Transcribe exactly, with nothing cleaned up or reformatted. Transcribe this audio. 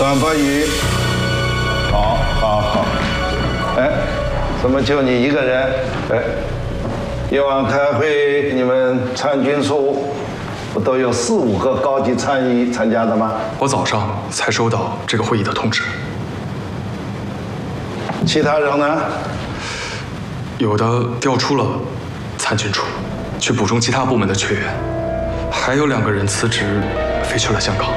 段不语。好，好，好。哎，怎么就你一个人？哎，以往开会你们参军处不都有四五个高级参议参加的吗？ 我早上才收到这个会议的通知。 其他人呢？ 有的调出了参军处，去补充其他部门的缺员，还有两个人辞职飞去了香港。